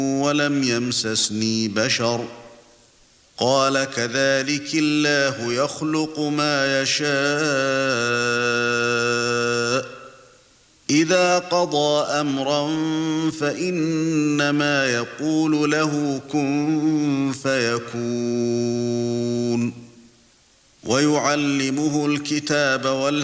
ولم يمسسني بشر قال كذلك الله يخلق ما يشاء إذا قضى أمرا فإنما يقول له كن فيكون ويعلمه الكتاب والحكمة